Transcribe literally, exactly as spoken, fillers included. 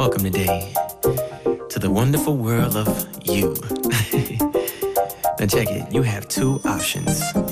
Welcome today to the wonderful world of you. Now check it, you have two options.